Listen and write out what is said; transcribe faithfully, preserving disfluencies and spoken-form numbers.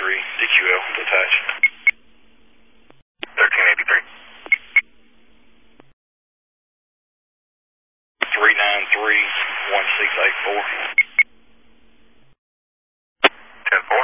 three, D Q L, detached. thirteen eighty-three. three nine three, one six eight four. ten four.